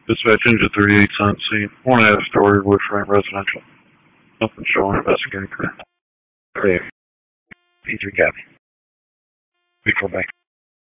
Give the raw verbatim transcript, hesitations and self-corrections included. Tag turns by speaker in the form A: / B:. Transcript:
A: Dispatch Ninja thirty-eight on scene. One half story wood frame residential. Nothing showing. Investigating.
B: Clear. P three copy.
A: Before back.